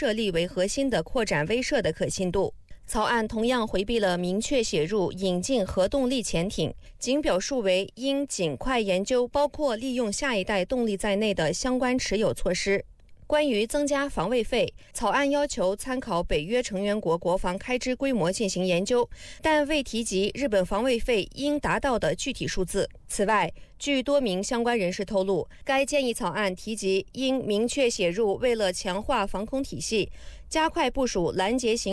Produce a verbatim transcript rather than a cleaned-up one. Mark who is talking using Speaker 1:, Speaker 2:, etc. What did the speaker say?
Speaker 1: 设立为核心的扩展威慑的可信度。草案同样回避了明确写入引进核动力潜艇，仅表述为应尽快研究包括利用下一代动力在内的相关持有措施。关于增加防卫费，草案要求参考北约成员国国防开支规模进行研究，但未提及日本防卫费应达到的具体数字。此外，据多名相关人士透露，该建议草案提及应明确写入为了强化防空体系，加快部署拦截型